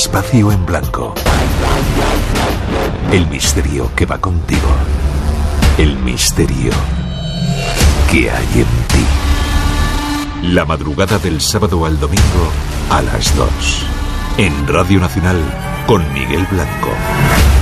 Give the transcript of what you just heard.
espacio en blanco. El misterio que va contigo. El misterio que hay en ti. La madrugada del sábado al domingo a las 2. En Radio Nacional con Miguel Blanco.